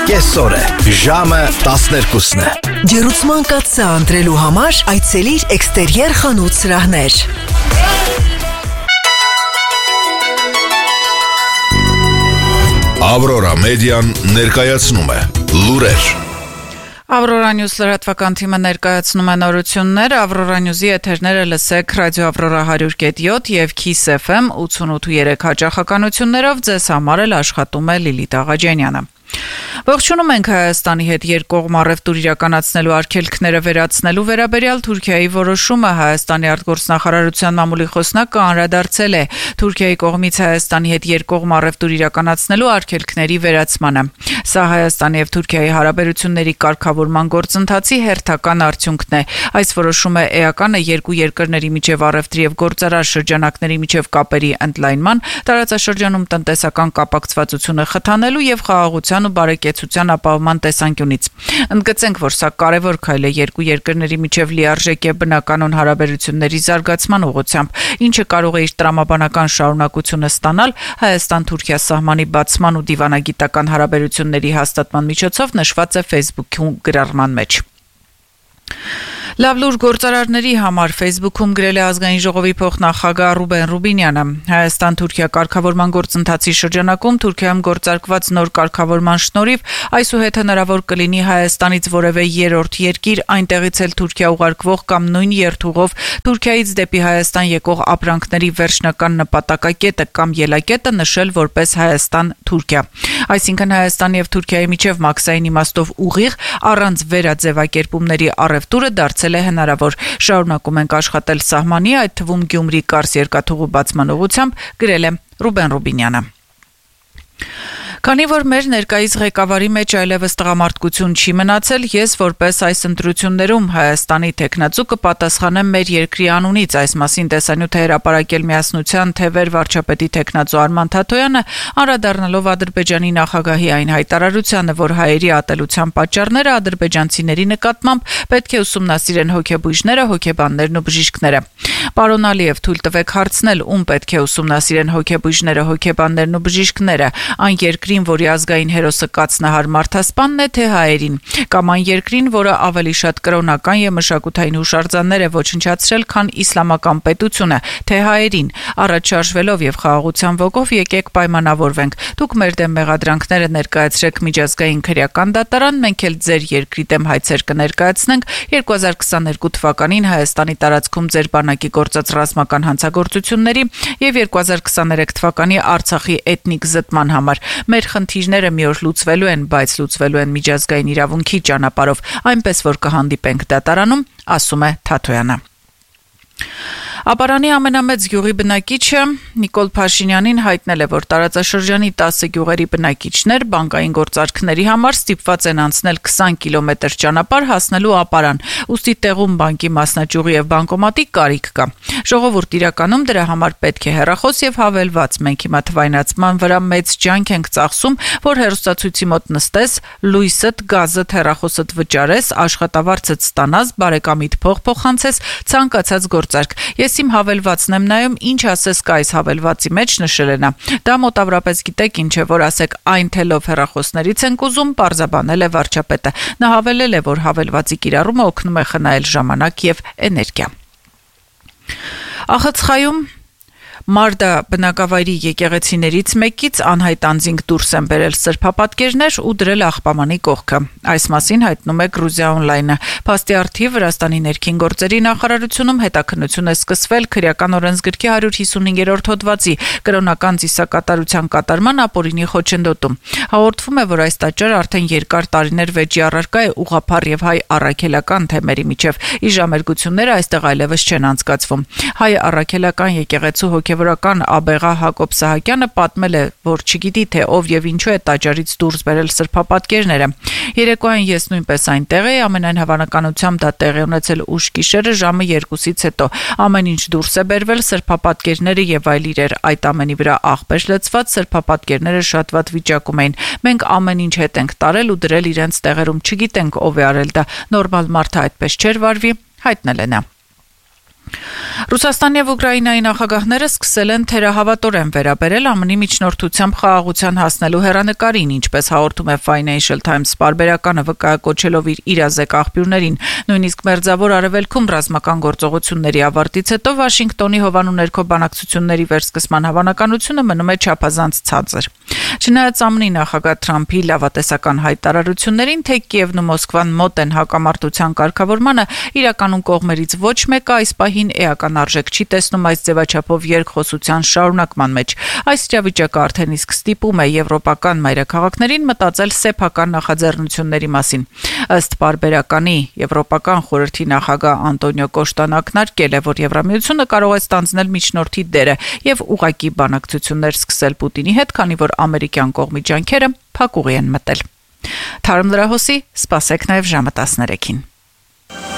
կեսօր է, ժամը 12-ն է։ Ջերուցման կաթսա ընտրելու համար այցելիր Էքստերիեր խանութ սրահներ։ Ավրորա մեդիան ներկայացնում է լուրեր։ Ավրորա Նյուզ լրատվական թիմը ներկայացնում է նորություններ, Ավրորա Նյուզի եթերները լսեք ռադիո Ավրորա 100.7 եւ Kiss FM 88.3 հաճախականություններով, ձեզ համար էլ աշխատում է Լիլիթ Աղաջանյանը։ Ողջունում ենք Հայաստանի հետ երկկողմ առևտուր իրականացնելու արգելքները վերացնելու վերաբերյալ Թուրքիայի որոշումը Հայաստանի արտգործնախարարության մամուլի խոսնակը անդրադարձել է Թուրքիայի կողմից Հայաստանի հետ երկկողմ առևտուր իրականացնելու արգելքների վերացմանը։ Սա Հայաստանի եւ Թուրքիայի հարաբերությունների կարգավորման գործընթացի հերթական արդյունքն է։ Այս որոշումը էական է երկու երկրների միջև առևտրի եւ գործարար շրջանակների միջև կապերի ընդլայնման, տարածաշրջանում տնտեսական կապակցվածությունը խթանելու եւ խաղաղության ու բարեկեցության ապահովման տեսանկյունից։ Ընդգծենք, որ սա կարևոր քայլ է երկու երկրների միջև լիարժեք եւ բնականon հարաբերությունների զարգացման ուղղությամբ, ինչը կարող է իր տրամաբանական շարունակությունը ստանալ Հայաստան-Թուրքիա սահմանի բացման ու դիվանագիտական հարաբերությունների հաստատման միջոցով նշված է Facebook-ում գրառման մեջ։ Լավ լուր գործարարների համար Facebook-ում գրել է ազգային ժողովի փոխնախագահ Ռուբեն Ռուբինյանը։ Հայաստան-Թուրքիա կարգավորման գործընթացի շրջանակում Թուրքիայում գործարկված նոր կարգավորման շնորհիվ այսուհետ հնարավոր կլինի Հայաստանից որևէ երրորդ երկիր, այնտեղից էլ Թուրքիա ուղարկվող կամ նույն երթուղով Թուրքիայից դեպի Հայաստան եկող ապրանքների վերջնական նպատակակետը կամ ելակետը նշել որպես Հայաստան-Թուրքիա։ Այսինքն Հայաստանի եւ Թուրքիայի միջև մաքսային իմաստով ուղիղ առանց վերաձևակերպումների առևտուրը դարձել է հնարավոր։ Շարունակում ենք աշխատել սահմանի, այդ թվում Գյումրի-Կարս երկաթուղու բացման ուղղությամբ, գրել է Ռուբեն Ռուբինյանը։ Քանի որ մեր ներկայիս ղեկավարի մեջ այլևս տղամարդկություն չի մնացել, ես որպես այս ընտրություններում Հայաստանի տեխնացու կպատասխանեմ մեր երկրի անունից, այս մասին տեսանյութ է հրապարակել Միասնության թևեր վարչապետի տեխնացու Արման Թաթոյանը, անդրադառնալով Ադրբեջանի նախագահի այն հայտարարությանը, որ հայերի ատելության պատճառները ադրբեջանցիների նկատմամբ պետք է ուսումնասիրեն հոգեբույժները, հոգեբաններն ու բժիշկները։ Պարոն Ալիև, թույլ տվեք հարցնել, ում պետք է ուսումնասիրեն հոգեբույժները, հոգեբաններն ու բժիշկները, այն երկրին, որի ազգային հերոսը կացնահար մարդասպանն է, թե հայերին, կամ այն երկրին, որը ավելի շատ կրոնական եւ մշակութային հուշարձաններ է ոչնչացրել, քան իսլամական պետությունը, թե հայերին, առաջ շարժվելով եւ խաղաղության ոգով եկեք պայմանավորվենք։ Դուք մեր դեմ մեղադրանքները ներկայացրեք միջազգային քրեական դատարան, մենք էլ ձեր երկրի դեմ հայցեր կներկայացնենք 2022 թվականին Հայաստանի տարածքում ձեր բանակի գործած ռազմական հանցագործությունների եւ 2023 թվականի Արցախի էթնիկ զտման համար։ Մեր խնդիրները մի օր լուծվելու են, բայց լուծվելու են միջազգային իրավունքի ճանապարհով, այնպես որ կհանդիպենք դատարանում, ասում է Թաթոյանը։ Ապարանի ամենամեծ գյուղի բնակիչը Նիկոլ Փաշինյանին հայտնել է, որ տարածաշրջանի 10 գյուղերի բնակիչներ բանկային գործարքների համար ստիպված են անցնել 20 կիլոմետր ճանապարհ հասնելու Ապարան, ուստի տեղում բանկի մասնաճյուղի եւ բանկոմատի կարիք կա։ Ժողովուրդ իրականում դրա համար պետք է հեռախոս եւ հավելված։ Մենք հիմա թվայնացման վրա մեծ ջանք ենք ծախսում, որ հեռուստացույցի մոտ նստես, լույսդ, գազդ, հեռախոսդ վճարես, աշխատավարձդ ստանաս, բարեկամիդ փող փոխանցես, ցանկացած գործարք։ Ես իմ հավելվածն եմ նայում, ինչ ասես կա այս հավելվածի մեջ, նշել է նա։ Դա մոտավորապես գիտեք ինչ է, որ ասեք այն թելով հեռախոսներից ենք ուզում, պարզաբանել է վարչապետը։ Նա հավելել է, որ հավելվածի կիրառումը օգնում է խնայել ժամանակ եւ էներգիա։ Ախցխայում Մարդա բնակավայրի եկեղեցիներից մեկից անհայտ անձինք դուրս են բերել սրբապատկերներ ու դրել աղբամանի կողքը։ Այս մասին հայտնում է Գրուզիա օնլայնը։ Փաստի առթիվ Վրաստանի ներքին գործերի նախարարությունում հետաքննություն է սկսվել քրեական օրենսգրքի 155-րդ հոդվածի կրոնական ծիսակատարության կատարման ապօրինի խոչընդոտում։ Հաղորդվում է, որ այս տաճարը արդեն երկար տարիներ վեճի առարկա է ուղղափառ եւ հայ առաքելական թեմերի միջև։ Իժամերգությունները այստեղ այլևս չեն անցկացվում։ Հայ առաքելական եկեղեցու հոգևորական աբեղա Հակոբ Սահակյանը պատմել է, որ չգիտի թե ով եւ ինչու է տաճարից դուրս բերել սրբապատկերները։ Երեկոյան ես նույնպես այնտեղ էի, ամենայն հավանականությամբ դա տեղի ունեցել ուշ գիշերը ժամը 2-ից հետո։ Ամեն ինչ դուրս է բերվել, սրբապատկերները եւ այլ իրեր, այդ ամենի վրա աղբեր լցված սրբապատկերները շատ վատ վիճակում էին։ Մենք ամեն ինչ հետ ենք տարել ու դրել իրենց տեղերում, չգիտենք ով է արել դա, նորմալ մարդը այդպես չէր վարվի, հայտնել է նա։ Ռուսաստանի եւ Ուկրաինայի նախագահները սկսել են թերահավատորեն վերաբերել ԱՄՆ-ի միջնորդությամբ խաղաղության հասնելու հեռանկարին, ինչպես հաղորդում է Financial Times պարբերականը վկայակոչելով իր իրազեկ աղբյուրներին, նույնիսկ Մերձավոր Արևելքում ռազմական գործողությունների ավարտից հետո Վաշինգտոնի հովանու ներքո բանակցությունների վերսկսման հավանականությունը մնում է չափազանց ցածր։ Չնայած ԱՄՆ-ի նախագահ Թրամփի լավատեսական հայտարարություններին, թե Կիևն ու Մոսկվան մոտ են հակամարտության կարգավորմանը, իրականում կողմերից ոչ մեկը այս պահին էական արժեք չի տեսնում այս ձևաչափով երկխոսության շարունակման մեջ։ Այս իրավիճակը արդեն իսկ ստիպում է եվրոպական մայրաքաղաքներին մտածել սեփական նախաձեռնությունների մասին։ Ըստ պարբերականի, Եվրոպական խորհրդի նախագահ Անտոնիո Կոշտան ակնարկել է, որ Եվրամիությունը կարող է ստանձնել միջնորդի դերը եւ ուղղակի բանակցություններ սկսել Պուտինի հետ, քանի որ ամերիկյան կողմի ջանքերը փակուղի են մտել։ Թարմ լրահոսի սպասեք նաև ժամը 13-ին։